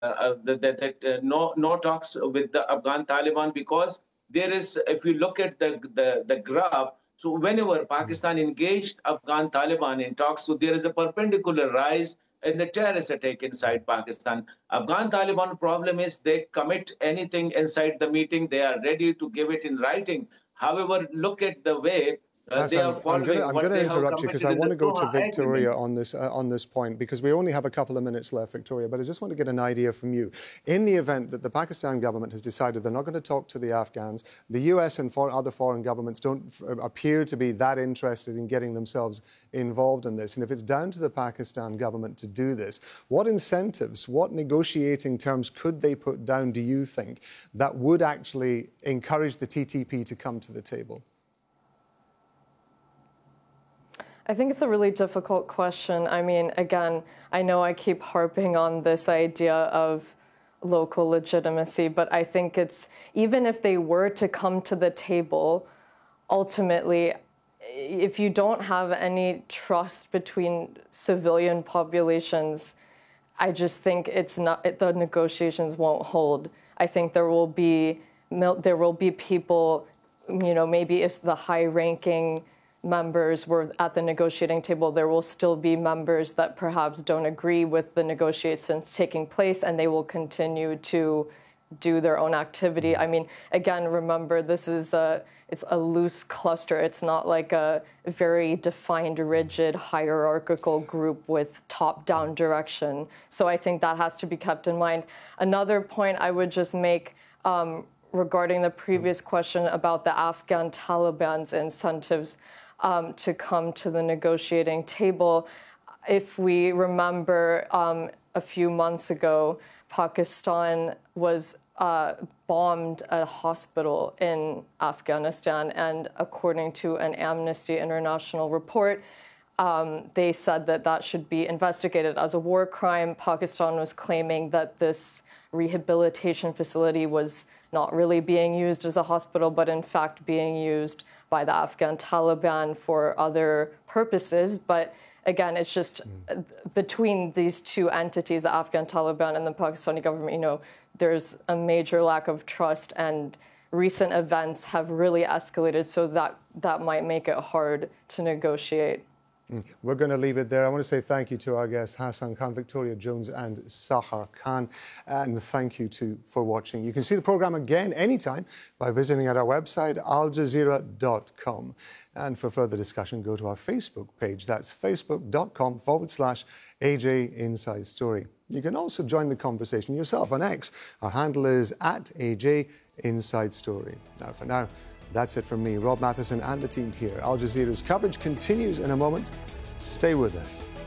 no talks with the Afghan Taliban, because there is, if you look at the graph, so whenever Pakistan engaged Afghan Taliban in talks, so there is a perpendicular rise in the terrorist attack inside Pakistan. Afghan Taliban problem is they commit anything inside the meeting, they are ready to give it in writing. However, look at the way they are following I'm what going to they have interrupt you because committed I in want the to go to Doha Victoria agreement. on this point, because we only have a couple of minutes left, Victoria, but I just want to get an idea from you. In the event that the Pakistan government has decided they're not going to talk to the Afghans, the US and other foreign governments don't appear to be that interested in getting themselves involved in this, and if it's down to the Pakistan government to do this, what incentives, what negotiating terms could they put down, do you think, that would actually encourage the TTP to come to the table? I think it's a really difficult question. I mean, again, I know I keep harping on this idea of local legitimacy, but I think it's, even if they were to come to the table, ultimately, if you don't have any trust between civilian populations, I just think the negotiations won't hold. I think there will be people, maybe if the high-ranking members were at the negotiating table, there will still be members that perhaps don't agree with the negotiations taking place, and they will continue to do their own activity. I mean, again, remember, it's a loose cluster. It's not like a very defined, rigid, hierarchical group with top-down direction. So I think that has to be kept in mind. Another point I would just make regarding the previous question about the Afghan Taliban's incentives to come to the negotiating table. If we remember, a few months ago, Pakistan was bombed a hospital in Afghanistan, and according to an Amnesty International report, they said that should be investigated as a war crime. Pakistan was claiming that this rehabilitation facility was not really being used as a hospital, but in fact being used by the Afghan Taliban for other purposes. But again, it's just between these two entities, the Afghan Taliban and the Pakistani government, there's a major lack of trust, and recent events have really escalated, so that might make it hard to negotiate. We're going to leave it there. I want to say thank you to our guests, Hassan Khan, Victoria Jones and Sahar Khan. And thank you for watching. You can see the programme again anytime by visiting at our website, aljazeera.com. And for further discussion, go to our Facebook page. That's facebook.com/AJ Inside Story. You can also join the conversation yourself on X. Our handle is @AJ Inside Story. Now, that's it from me, Rob Matheson, and the team here. Al Jazeera's coverage continues in a moment. Stay with us.